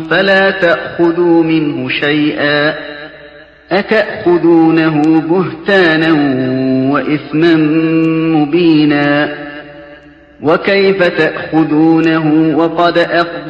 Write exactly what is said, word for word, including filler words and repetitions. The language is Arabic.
فلا تأخذوا منه شيئا أتأخذونه بهتانا وإثما مبينا وكيف تأخذونه وقد أفضى